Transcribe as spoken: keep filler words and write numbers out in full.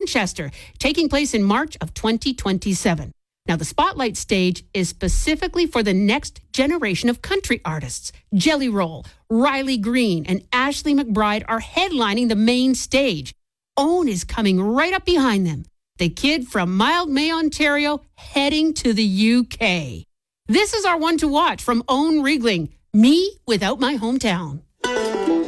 Manchester, taking place in March of twenty twenty-seven. Now, the Spotlight stage is specifically for the next generation of country artists. Jelly Roll, Riley Green, and Ashley McBryde are headlining the main stage. Own is coming right up behind them. The kid from Mildmay, Ontario, heading to the U K. This is our one to watch from Own Riegling, Me Without My Hometown.